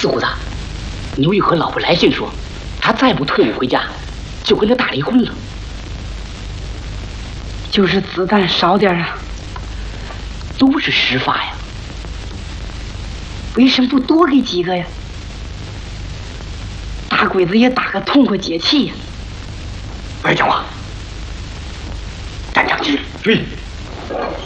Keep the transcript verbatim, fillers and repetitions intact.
四姑子，牛玉和老婆来信说，他再不退伍回家，就跟他打离婚了。 就是子弹少点啊， 都是实发呀， 为什么不多给几个呀？打鬼子也打个痛快解气呀！ 不要讲话，站长去。 对。